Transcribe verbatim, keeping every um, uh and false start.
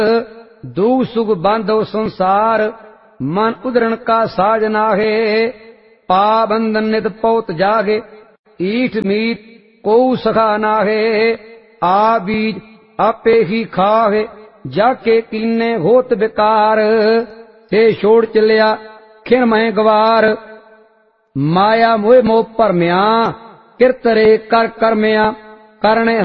दुख सुख बांधो संसार मन उदरण का साज नाहे पाबंधन नित पौत जागे ईठ मीत को सखा नाहे आ बीज आपे ही खावे जाके कीने होत बेकार ते छोड़ चलिया खिन मैं गवार माया मोह मोह भरमिया किरतरे कर करमिया करने